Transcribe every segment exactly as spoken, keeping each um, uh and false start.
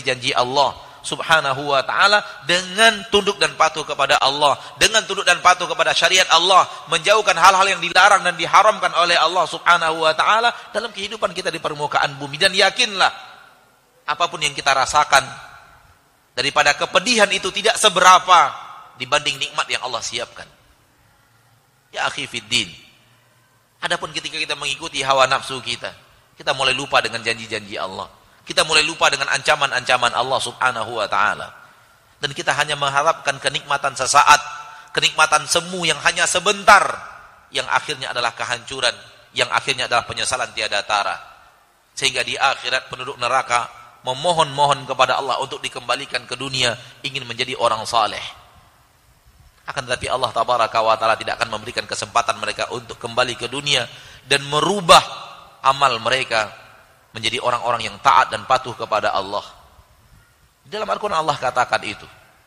janji-janji Allah Subhanahu wa ta'ala dengan tunduk dan patuh kepada Allah, dengan tunduk dan patuh kepada syariat Allah, menjauhkan hal-hal yang dilarang dan diharamkan oleh Allah Subhanahu wa ta'ala dalam kehidupan kita di permukaan bumi. Dan yakinlah, apapun yang kita rasakan daripada kepedihan itu tidak seberapa dibanding nikmat yang Allah siapkan. Ya akhi fiddin, adapun ketika kita mengikuti hawa nafsu kita, kita mulai lupa dengan janji-janji Allah. Kita mulai lupa dengan ancaman-ancaman Allah Subhanahu wa ta'ala. Dan kita hanya mengharapkan kenikmatan sesaat, kenikmatan semu yang hanya sebentar, yang akhirnya adalah kehancuran, yang akhirnya adalah penyesalan tiada tara. Sehingga di akhirat penduduk neraka memohon-mohon kepada Allah untuk dikembalikan ke dunia, ingin menjadi orang saleh. Akan tetapi Allah Tabaraka wa ta'ala tidak akan memberikan kesempatan mereka untuk kembali ke dunia dan merubah amal mereka menjadi orang-orang yang taat dan patuh kepada Allah. Dalam Al-Quran Allah katakan itu.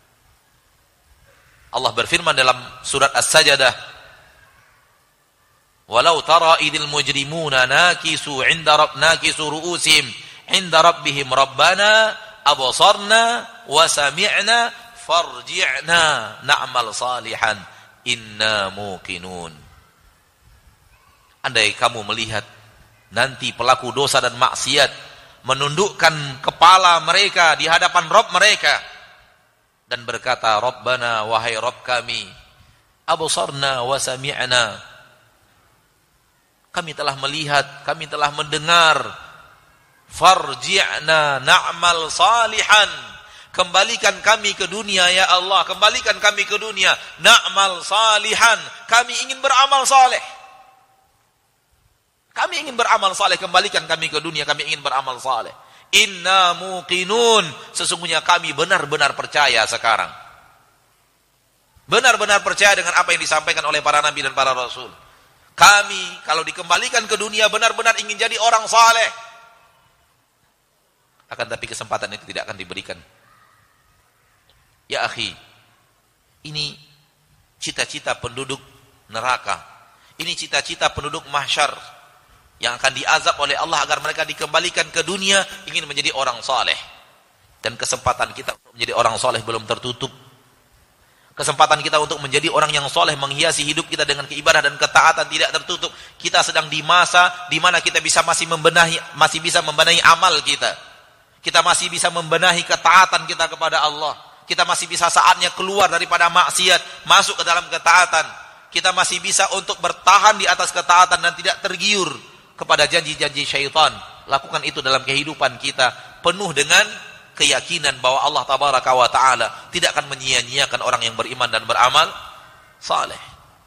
Allah berfirman dalam surat As-Sajdah, "Walau tara idil mujrimuna nakisu 'inda rabb nakisu ru'usihim 'inda rabbihim rabbana absarna wa sami'na farji'na na'mal salihan inna muqinun." Andai kamu melihat nanti pelaku dosa dan maksiat menundukkan kepala mereka di hadapan Rabb mereka dan berkata, "Rabbana, wahai Rabb kami, absarna wa sami'na." Kami telah melihat, kami telah mendengar. Farji'na na'mal salihan. Kembalikan kami ke dunia ya Allah, kembalikan kami ke dunia. Na'mal salihan. Kami ingin beramal saleh. Kami ingin beramal saleh, kembalikan kami ke dunia, kami ingin beramal saleh. Inna muqinun, sesungguhnya kami benar-benar percaya sekarang. Benar-benar percaya dengan apa yang disampaikan oleh para nabi dan para rasul. Kami kalau dikembalikan ke dunia benar-benar ingin jadi orang saleh. Akan tapi kesempatan itu tidak akan diberikan. Ya akhi, ini cita-cita penduduk neraka. Ini cita-cita penduduk mahsyar yang akan diazab oleh Allah agar mereka dikembalikan ke dunia, ingin menjadi orang saleh. Dan kesempatan kita untuk menjadi orang saleh belum tertutup. Kesempatan kita untuk menjadi orang yang saleh, menghiasi hidup kita dengan keibadah dan ketaatan tidak tertutup. Kita sedang di masa di mana kita bisa masih membenahi masih bisa membenahi amal kita. Kita masih bisa membenahi ketaatan kita kepada Allah. Kita masih bisa saatnya keluar daripada maksiat, masuk ke dalam ketaatan. Kita masih bisa untuk bertahan di atas ketaatan dan tidak tergiur kepada janji-janji syaitan. Lakukan itu dalam kehidupan kita, penuh dengan keyakinan bahwa Allah Tabaraka wa ta'ala tidak akan menyia-nyiakan orang yang beriman dan beramal saleh.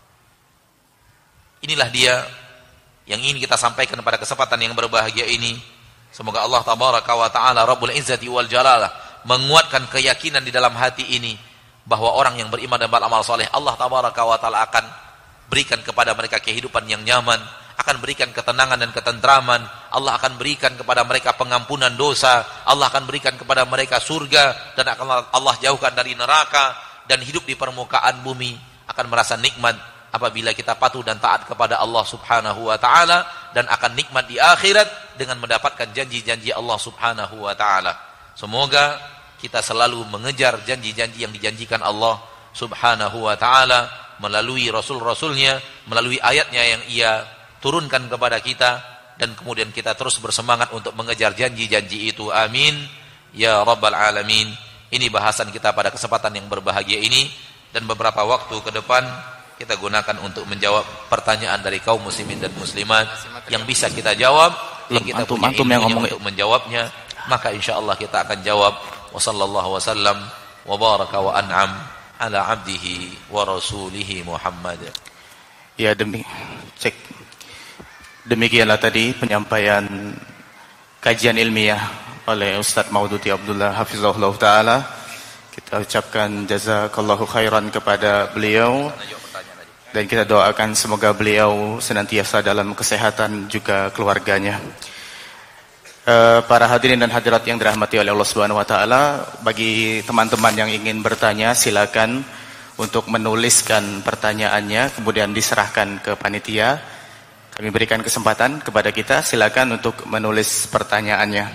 Inilah dia yang ingin kita sampaikan pada kesempatan yang berbahagia ini. Semoga Allah Tabaraka wa ta'ala Rabbul Izzati wal Jalalah menguatkan keyakinan di dalam hati ini bahwa orang yang beriman dan beramal saleh, Allah Tabaraka wa ta'ala akan berikan kepada mereka kehidupan yang nyaman, akan berikan ketenangan dan ketentraman. Allah akan berikan kepada mereka pengampunan dosa. Allah akan berikan kepada mereka surga dan akan Allah jauhkan dari neraka. Dan hidup di permukaan bumi akan merasa nikmat apabila kita patuh dan taat kepada Allah Subhanahu wa ta'ala. Dan akan nikmat di akhirat dengan mendapatkan janji-janji Allah Subhanahu wa ta'ala. Semoga kita selalu mengejar janji-janji yang dijanjikan Allah Subhanahu wa ta'ala melalui Rasul-Rasulnya, melalui ayatnya yang ia turunkan kepada kita, dan kemudian kita terus bersemangat untuk mengejar janji-janji itu. Amin ya rabbal alamin. Ini bahasan kita pada kesempatan yang berbahagia ini, dan beberapa waktu ke depan kita gunakan untuk menjawab pertanyaan dari kaum muslimin dan muslimat yang bisa kita jawab, yang kita antum, punya antum yang ilmunya untuk menjawabnya, maka insyaallah kita akan jawab. Wa sallallahu wasallam wa baraka wa an'am ala abdihi wa rasulihi Muhammad. Ya, demi cek demikianlah tadi penyampaian kajian ilmiah oleh Ustaz Maududi Abdullah hafizahullah ta'ala. Kita ucapkan jazakallahu khairan kepada beliau, dan kita doakan semoga beliau senantiasa dalam kesehatan juga keluarganya. E, para hadirin dan hadirat yang dirahmati oleh Allah Subhanahu wa ta'ala, bagi teman-teman yang ingin bertanya silakan untuk menuliskan pertanyaannya kemudian diserahkan ke panitia. Kami berikan kesempatan kepada kita, silakan untuk menulis pertanyaannya.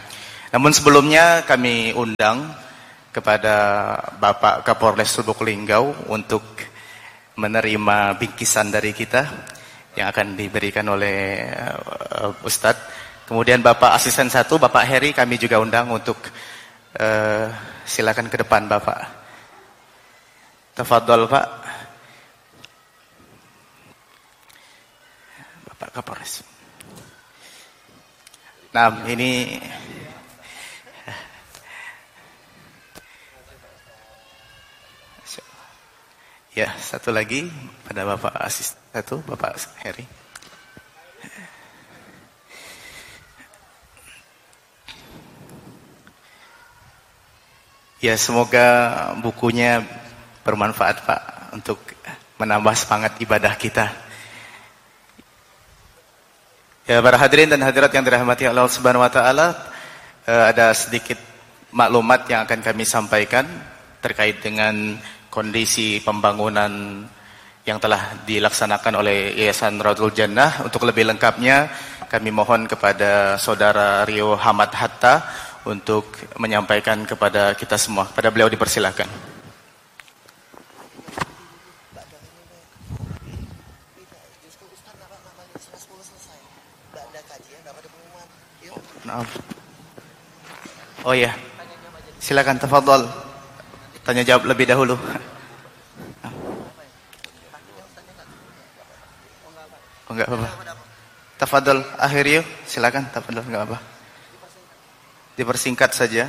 Namun sebelumnya kami undang kepada Bapak Kapolres Lubuk Linggau untuk menerima bingkisan dari kita yang akan diberikan oleh uh, Ustadz. Kemudian Bapak Asisten satu, Bapak Heri, kami juga undang untuk uh, silakan ke depan Bapak. Tafadhol Pak. Bapak Kapolres. Nah, ini ya, satu lagi pada Bapak Asisten satu, Bapak Heri. Ya, semoga bukunya bermanfaat Pak untuk menambah semangat ibadah kita. Ya, para hadirin dan hadirat yang dirahmati Allah Subhanahu wa taala, ada sedikit maklumat yang akan kami sampaikan terkait dengan kondisi pembangunan yang telah dilaksanakan oleh Yayasan Rawdatul Jannah. Untuk lebih lengkapnya, kami mohon kepada Saudara Rio Hamad Hatta untuk menyampaikan kepada kita semua. Pada beliau dipersilakan. Maaf. Oh ya, silakan tafadhol. Tanya jawab lebih dahulu. Oh, enggak apa-apa. Tafadhol akhir yuk, silakan tafadhol, enggak apa-apa. Dipersingkat saja.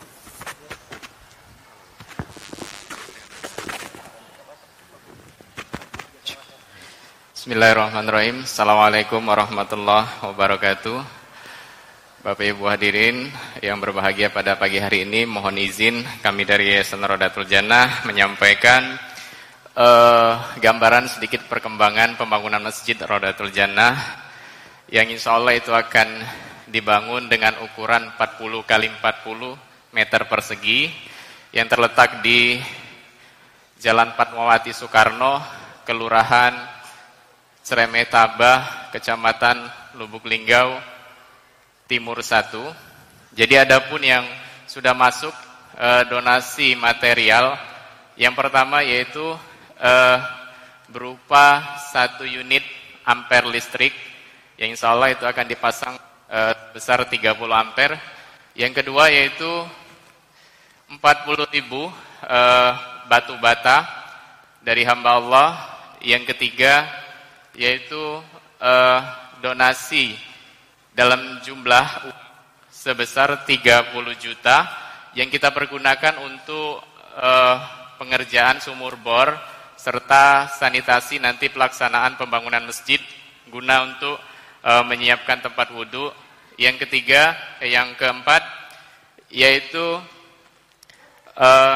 Bismillahirrahmanirrahim. Assalamualaikum warahmatullahi wabarakatuh. Bapak Ibu hadirin yang berbahagia pada pagi hari ini, mohon izin kami dari Yayasan Rawdatul Jannah menyampaikan uh, gambaran sedikit perkembangan pembangunan Masjid Rawdatul Jannah yang insya Allah itu akan dibangun dengan ukuran empat puluh kali empat puluh meter persegi yang terletak di Jalan Fatmawati Soekarno, Kelurahan Ceremetabah, Kecamatan Lubuk Linggau, Timur satu. Jadi adapun yang sudah masuk e, donasi material, yang pertama yaitu e, berupa satu unit ampere listrik yang insya Allah itu akan dipasang e, besar tiga puluh ampere. Yang kedua yaitu empat puluh ribu e, batu bata dari hamba Allah. Yang ketiga yaitu e, donasi dalam jumlah sebesar tiga puluh juta yang kita pergunakan untuk uh, pengerjaan sumur bor serta sanitasi nanti pelaksanaan pembangunan masjid guna untuk uh, menyiapkan tempat wudhu. Yang ketiga, eh, yang keempat yaitu uh,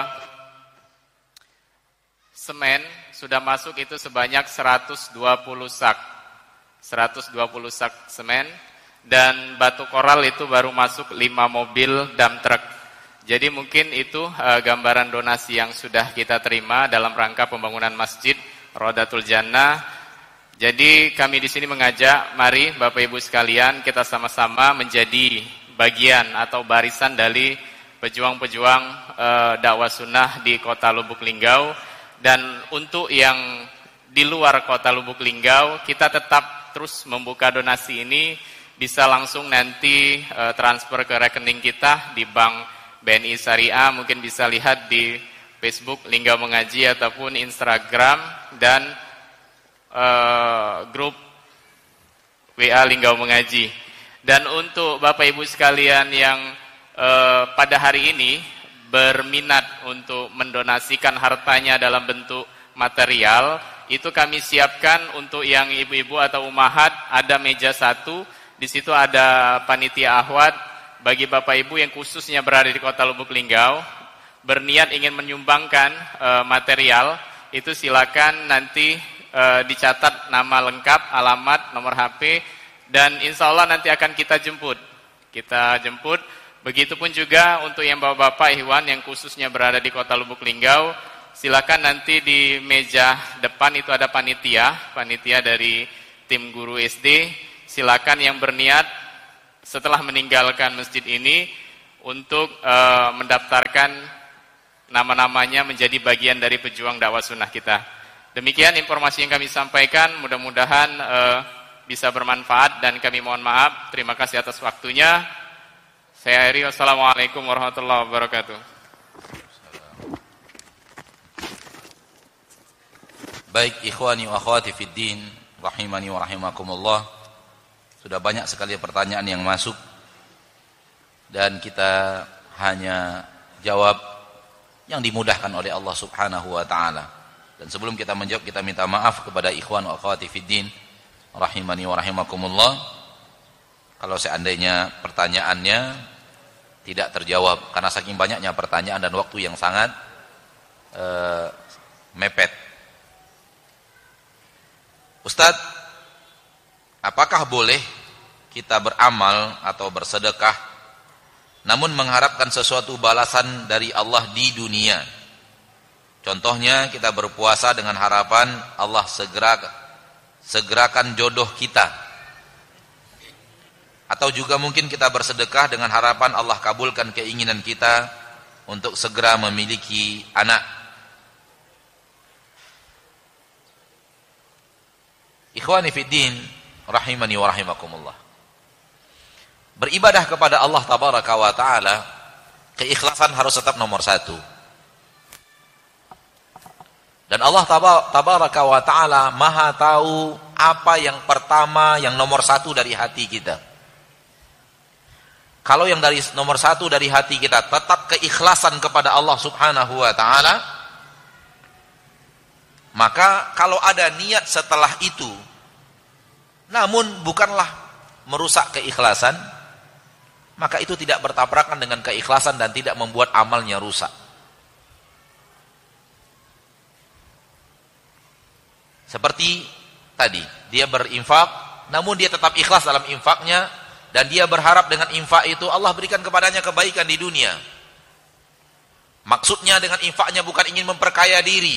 semen sudah masuk itu sebanyak seratus dua puluh sak seratus dua puluh sak semen. Dan batu koral itu baru masuk lima mobil dump truck. Jadi mungkin itu uh, gambaran donasi yang sudah kita terima dalam rangka pembangunan Masjid Rawdatul Jannah. Jadi kami di sini mengajak, mari Bapak Ibu sekalian kita sama-sama menjadi bagian atau barisan dari pejuang-pejuang uh, dakwah sunnah di Kota Lubuk Linggau. Dan untuk yang di luar Kota Lubuk Linggau, kita tetap terus membuka donasi ini. Bisa langsung nanti e, transfer ke rekening kita di Bank B N I Syariah, mungkin bisa lihat di Facebook Linggau Mengaji ataupun Instagram dan e, grup W A Linggau Mengaji. Dan untuk Bapak Ibu sekalian yang e, pada hari ini berminat untuk mendonasikan hartanya dalam bentuk material, itu kami siapkan untuk yang ibu-ibu atau umahat, ada meja satu. Di situ ada panitia ahwat bagi Bapak Ibu yang khususnya berada di Kota Lubuk Linggau berniat ingin menyumbangkan e, material, itu silakan nanti e, dicatat nama lengkap, alamat, nomor H P, dan insya Allah nanti akan kita jemput. Kita jemput. Begitupun juga untuk yang bapak-bapak Ikhwan yang khususnya berada di Kota Lubuk Linggau, silakan nanti di meja depan itu ada panitia, panitia dari tim guru S D. Silakan yang berniat setelah meninggalkan masjid ini untuk uh, mendaftarkan nama-namanya menjadi bagian dari pejuang dakwah sunnah kita. Demikian informasi yang kami sampaikan, mudah-mudahan uh, bisa bermanfaat dan kami mohon maaf. Terima kasih atas waktunya. Saya akhiri, wassalamualaikum warahmatullahi wabarakatuh. Baik ikhwani wa akhwati fid din, rahimani wa rahimakumullah. Sudah banyak sekali pertanyaan yang masuk dan kita hanya jawab yang dimudahkan oleh Allah Subhanahu wa taala. Dan sebelum kita menjawab, kita minta maaf kepada ikhwan wa akhwati fid din, rahimani wa rahimakumullah, kalau seandainya pertanyaannya tidak terjawab karena saking banyaknya pertanyaan dan waktu yang sangat uh, mepet. Ustadz, apakah boleh kita beramal atau bersedekah namun mengharapkan sesuatu balasan dari Allah di dunia? Contohnya kita berpuasa dengan harapan Allah segera segerakan jodoh kita. Atau juga mungkin kita bersedekah dengan harapan Allah kabulkan keinginan kita untuk segera memiliki anak. Ikhwani fiddin, rahimani wa rahimakumullah. Beribadah kepada Allah tabaraka wa ta'ala, keikhlasan harus tetap nomor satu. Dan Allah tabaraka wa ta'ala maha tahu apa yang pertama, yang nomor satu dari hati kita. Kalau yang dari nomor satu dari hati kita tetap keikhlasan kepada Allah subhanahu wa ta'ala, maka kalau ada niat setelah itu namun bukanlah merusak keikhlasan, maka itu tidak bertabrakan dengan keikhlasan dan tidak membuat amalnya rusak. Seperti tadi, dia berinfak namun dia tetap ikhlas dalam infaknya dan dia berharap dengan infak itu Allah berikan kepadanya kebaikan di dunia. Maksudnya dengan infaknya bukan ingin memperkaya diri,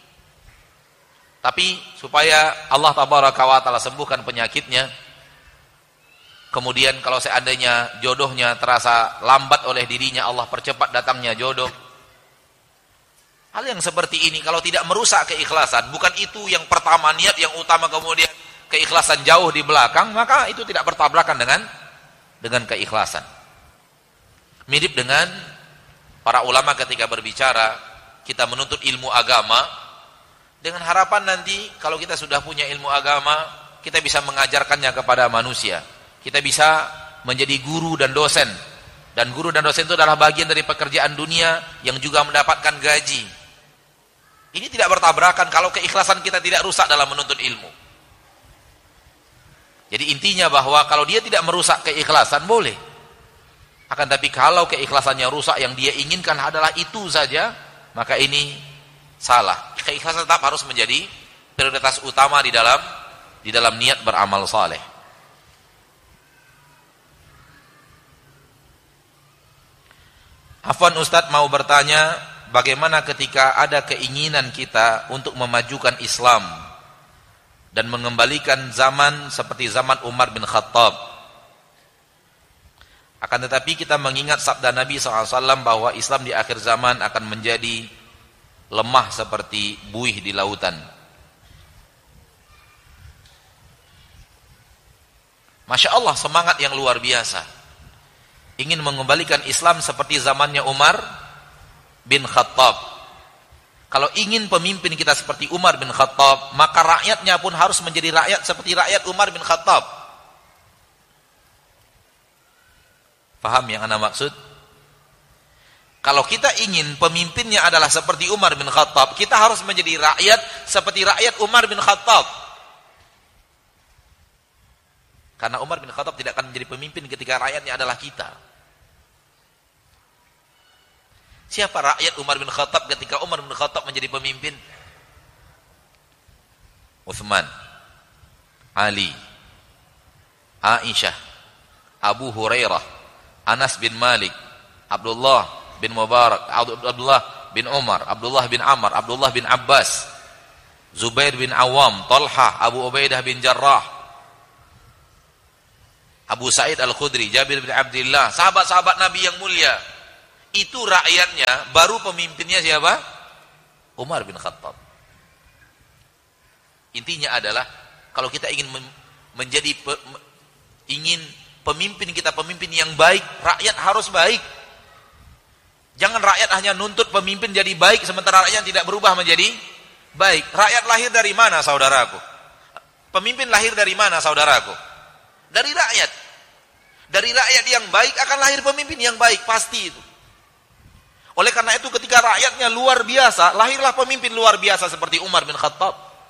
tapi supaya Allah tabaraka wa ta'ala sembuhkan penyakitnya. Kemudian kalau seandainya jodohnya terasa lambat oleh dirinya, Allah percepat datangnya jodoh. Hal yang seperti ini kalau tidak merusak keikhlasan, bukan itu yang pertama, niat yang utama, kemudian keikhlasan jauh di belakang, maka itu tidak bertabrakan dengan dengan keikhlasan. Mirip dengan para ulama ketika berbicara, kita menuntut ilmu agama dengan harapan nanti kalau kita sudah punya ilmu agama, kita bisa mengajarkannya kepada manusia. Kita bisa menjadi guru dan dosen. Dan guru dan dosen itu adalah bagian dari pekerjaan dunia yang juga mendapatkan gaji. Ini tidak bertabrakan kalau keikhlasan kita tidak rusak dalam menuntut ilmu. Jadi intinya bahwa kalau dia tidak merusak keikhlasan, boleh. Akan tapi kalau keikhlasannya rusak, yang dia inginkan adalah itu saja, maka ini salah. Keikhlasan tetap harus menjadi prioritas utama di dalam di dalam niat beramal saleh. Afwan Ustadz mau bertanya, bagaimana ketika ada keinginan kita untuk memajukan Islam dan mengembalikan zaman seperti zaman Umar bin Khattab, akan tetapi kita mengingat sabda Nabi shallallahu alaihi wasallam bahwa Islam di akhir zaman akan menjadi lemah seperti buih di lautan. Masya Allah, semangat yang luar biasa. Ingin mengembalikan Islam seperti zamannya Umar bin Khattab. Kalau ingin pemimpin kita seperti Umar bin Khattab, maka rakyatnya pun harus menjadi rakyat seperti rakyat Umar bin Khattab. Paham yang anda maksud? Kalau kita ingin pemimpinnya adalah seperti Umar bin Khattab, kita harus menjadi rakyat seperti rakyat Umar bin Khattab. Karena Umar bin Khattab tidak akan menjadi pemimpin ketika rakyatnya adalah kita. Siapa rakyat Umar bin Khattab ketika Umar bin Khattab menjadi pemimpin? Uthman, Ali, Aisyah, Abu Hurairah, Anas bin Malik, Abdullah bin Mubarak, Abdullah bin Umar, Abdullah bin Amr, Abdullah bin Abbas, Zubair bin Awam, Talha, Abu Ubaidah bin Jarrah. Abu Sa'id Al-Khudri, Jabir bin Abdullah, sahabat-sahabat Nabi yang mulia. Itu rakyatnya, baru pemimpinnya siapa? Umar bin Khattab. Intinya adalah kalau kita ingin menjadi pe, ingin pemimpin kita pemimpin yang baik, rakyat harus baik. Jangan rakyat hanya nuntut pemimpin jadi baik sementara rakyat tidak berubah menjadi baik. Rakyat lahir dari mana, saudaraku? Pemimpin lahir dari mana, saudaraku? Dari rakyat. Dari rakyat yang baik akan lahir pemimpin yang baik, pasti itu. Oleh karena itu ketika rakyatnya luar biasa, lahirlah pemimpin luar biasa seperti Umar bin Khattab.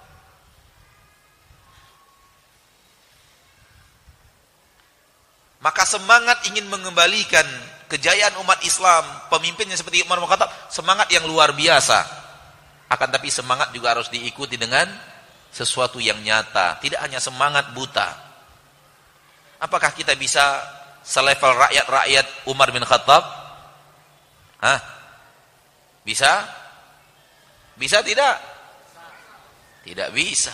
Maka semangat ingin mengembalikan kejayaan umat Islam, pemimpinnya seperti Umar bin Khattab, semangat yang luar biasa. Akan tapi semangat juga harus diikuti dengan sesuatu yang nyata, tidak hanya semangat buta. Apakah kita bisa selevel rakyat-rakyat Umar bin Khattab? Hah? Bisa? Bisa tidak? Tidak bisa.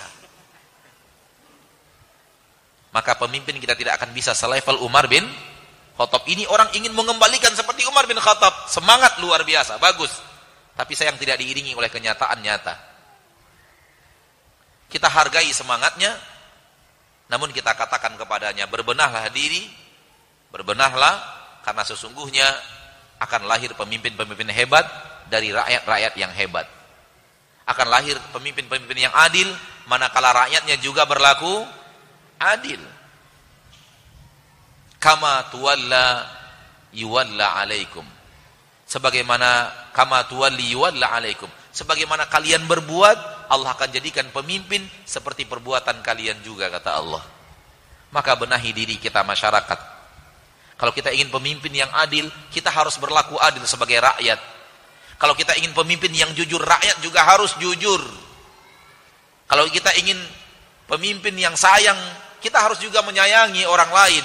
Maka pemimpin kita tidak akan bisa selevel Umar bin Khattab. Ini orang ingin mengembalikan seperti Umar bin Khattab. Semangat luar biasa, bagus. Tapi sayang tidak diiringi oleh kenyataan nyata. Kita hargai semangatnya, namun kita katakan kepadanya, berbenahlah diri, berbenahlah, karena sesungguhnya akan lahir pemimpin-pemimpin hebat dari rakyat-rakyat yang hebat. Akan lahir pemimpin-pemimpin yang adil, manakala rakyatnya juga berlaku adil. Kama tuwalla yuwalla alaikum. Sebagaimana kama tuwalli yuwalla alaikum. Sebagaimana kalian berbuat, Allah akan jadikan pemimpin seperti perbuatan kalian juga, kata Allah. Maka benahi diri kita masyarakat. Kalau kita ingin pemimpin yang adil, kita harus berlaku adil sebagai rakyat. Kalau kita ingin pemimpin yang jujur, rakyat juga harus jujur. Kalau kita ingin pemimpin yang sayang, kita harus juga menyayangi orang lain.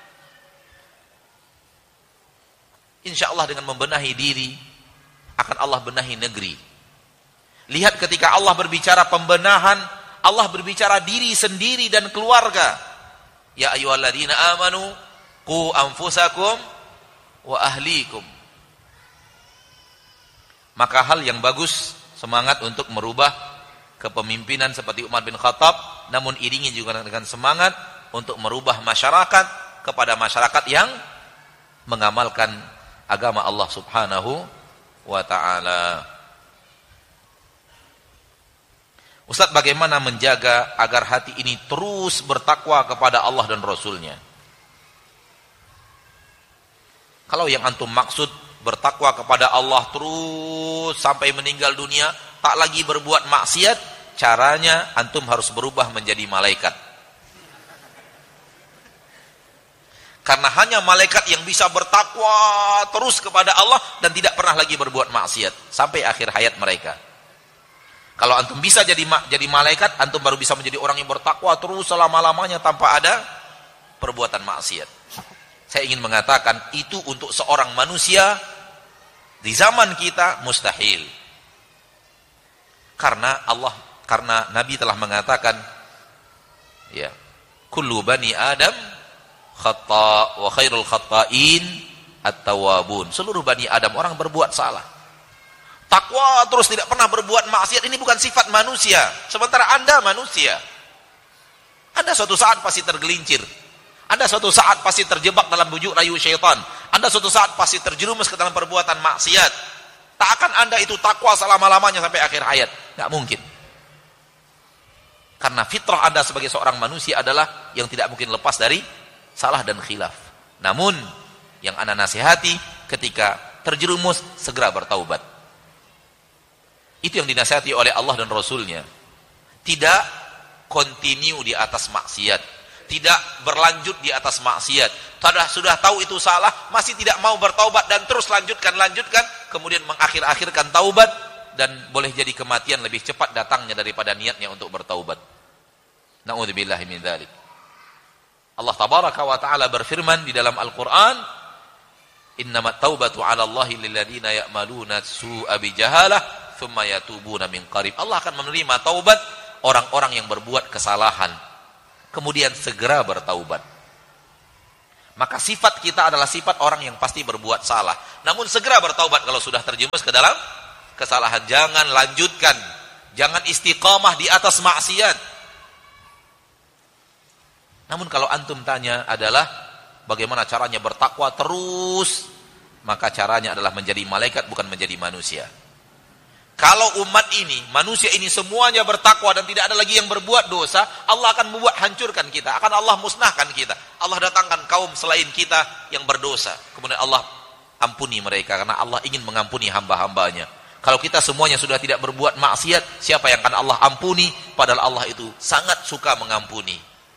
Insya Allah dengan membenahi diri, akan Allah benahi negeri. Lihat ketika Allah berbicara pembenahan, Allah berbicara diri sendiri dan keluarga. Ya ayyuhalladzina amanu qu anfusakum wa ahlikum. Maka hal yang bagus, semangat untuk merubah kepemimpinan seperti Umar bin Khattab, namun iringi juga dengan semangat untuk merubah masyarakat kepada masyarakat yang mengamalkan agama Allah Subhanahu wa ta'ala. Ustaz, bagaimana menjaga agar hati ini terus bertakwa kepada Allah dan Rasulnya? Kalau yang antum maksud bertakwa kepada Allah terus sampai meninggal dunia, tak lagi berbuat maksiat, caranya antum harus berubah menjadi malaikat. Karena hanya malaikat yang bisa bertakwa terus kepada Allah dan tidak pernah lagi berbuat maksiat sampai akhir hayat mereka. Kalau antum bisa jadi jadi malaikat, antum baru bisa menjadi orang yang bertakwa terus selama-lamanya tanpa ada perbuatan maksiat. Saya ingin mengatakan itu untuk seorang manusia di zaman kita mustahil. Karena Allah, karena Nabi telah mengatakan, ya, kullu bani Adam khata' wa khairul khata'in at-tawwabun. Seluruh bani Adam orang berbuat salah. Takwa terus tidak pernah berbuat maksiat, ini bukan sifat manusia. Sementara Anda manusia. Anda suatu saat pasti tergelincir. Anda suatu saat pasti terjebak dalam bujuk rayu syaitan. Anda suatu saat pasti terjerumus ke dalam perbuatan maksiat. Tak akan Anda itu takwa selama-lamanya sampai akhir hayat. Nggak mungkin. Karena fitrah Anda sebagai seorang manusia adalah yang tidak mungkin lepas dari salah dan khilaf. Namun yang Anda nasihati ketika terjerumus segera bertaubat. Itu yang dinasihati oleh Allah dan Rasulnya. Tidak continue di atas maksiat. Tidak berlanjut di atas maksiat. Sudah, sudah tahu itu salah, masih tidak mau bertaubat dan terus lanjutkan, lanjutkan. Kemudian mengakhir-akhirkan taubat. Dan boleh jadi kematian lebih cepat datangnya daripada niatnya untuk bertaubat. Na'udzubillahi min dzalik. Allah tabaraka wa ta'ala berfirman di dalam Al-Quran, innamat taubatu ala Allahi lilladzina ya'maluna su'a bijahalah thumma yatubuna min qarib. Allah akan menerima taubat orang-orang yang berbuat kesalahan kemudian segera bertaubat. Maka sifat kita adalah sifat orang yang pasti berbuat salah. Namun segera bertaubat kalau sudah terjerumus ke dalam kesalahan. Jangan lanjutkan. Jangan istiqamah di atas maksiat. Namun kalau antum tanya adalah bagaimana caranya bertakwa terus, maka caranya adalah menjadi malaikat bukan menjadi manusia. Kalau umat ini, manusia ini semuanya bertakwa dan tidak ada lagi yang berbuat dosa, Allah akan membuat hancurkan kita, akan Allah musnahkan kita. Allah datangkan kaum selain kita yang berdosa, kemudian Allah ampuni mereka karena Allah ingin mengampuni hamba-hambanya. Kalau kita semuanya sudah tidak berbuat maksiat, siapa yang akan Allah ampuni? Padahal Allah itu sangat suka mengampuni.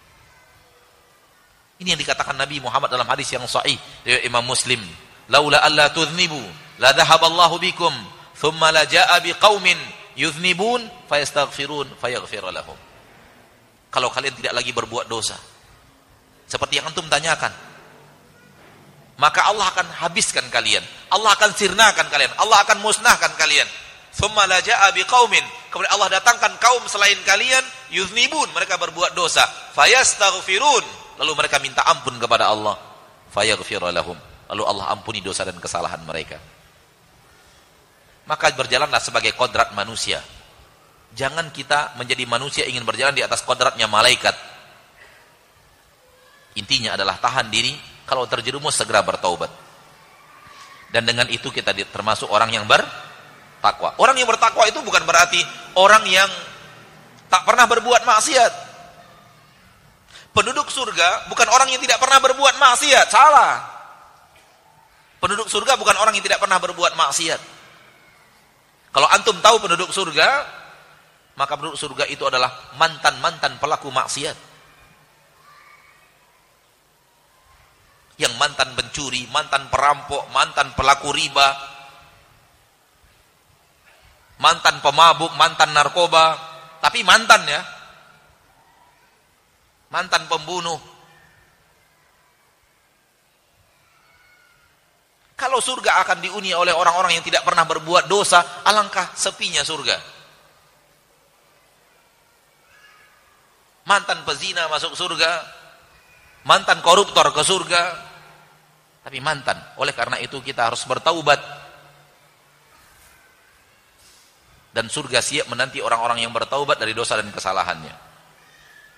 Ini yang dikatakan Nabi Muhammad dalam hadis yang sahih dari Imam Muslim. Laula alla tudhnibu la dhahaballahu bikum thumma la jaa biqaumin yudhnibun fayastaghfirun fayaghfir lahum. Kalau kalian tidak lagi berbuat dosa seperti yang antum tanyakan, maka Allah akan habiskan kalian, Allah akan sirnakan kalian, Allah akan musnahkan kalian. Thumma la jaa biqaumin, kemudian Allah datangkan kaum selain kalian, yudhnibun, mereka berbuat dosa, fayastaghfirun, lalu mereka minta ampun kepada Allah, fayaghfir lahum, lalu Allah ampuni dosa dan kesalahan mereka. Maka berjalanlah sebagai kodrat manusia. Jangan kita menjadi manusia ingin berjalan di atas kodratnya malaikat. Intinya adalah tahan diri, kalau terjerumus segera bertaubat. Dan dengan itu kita termasuk orang yang bertakwa. Orang yang bertakwa itu bukan berarti orang yang tak pernah berbuat maksiat. Penduduk surga bukan orang yang tidak pernah berbuat maksiat, salah. Penduduk surga bukan orang yang tidak pernah berbuat maksiat. Kalau antum tahu penduduk surga, maka penduduk surga itu adalah mantan-mantan pelaku maksiat. Yang mantan pencuri, mantan perampok, mantan pelaku riba, mantan pemabuk, mantan narkoba, tapi mantan ya. Mantan pembunuh. Kalau surga akan dihuni oleh orang-orang yang tidak pernah berbuat dosa, alangkah sepinya surga. Mantan pezina masuk surga, mantan koruptor ke surga, tapi mantan. Oleh karena itu kita harus bertaubat. Dan surga siap menanti orang-orang yang bertaubat dari dosa dan kesalahannya.